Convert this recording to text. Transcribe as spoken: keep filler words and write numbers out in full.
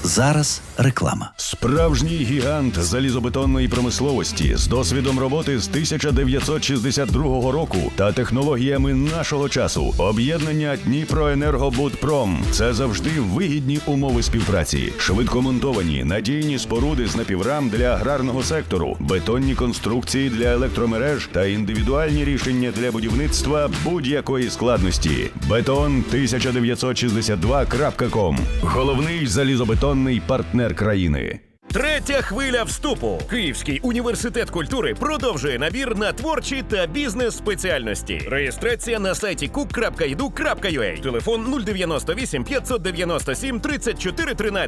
Зараз реклама. Справжній гігант залізобетонної промисловості з досвідом роботи з тисяча дев'ятсот шістдесят другого року та технологіями нашого часу. Об'єднання Дніпроенергобудпром. Це завжди вигідні умови співпраці. Швидкомонтовані, надійні споруди з напіврам для аграрного сектору, бетонні конструкції для електромереж та індивідуальні рішення для будівництва будь-якої складності. бетон тисяча дев'ятсот шістдесят два крапка ком. Головний залізобетонний партнер країни. Третя хвиля вступу. Київський університет культури продовжує набір на творчі та бізнес-спеціальності. Реєстрація на сайті кук крапка і ді ю крапка ю а. Телефон нуль дев'яносто вісім п'ятсот дев'яносто сім тридцять чотири тринадцять.